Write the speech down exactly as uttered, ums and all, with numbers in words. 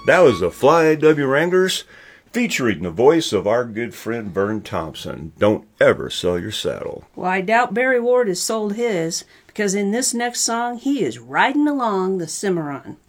That was the Fly W Wranglers featuring the voice of our good friend Vern Thompson. Don't ever sell your saddle. Well, I doubt Barry Ward has sold his, because in this next song he is riding along the Cimarron.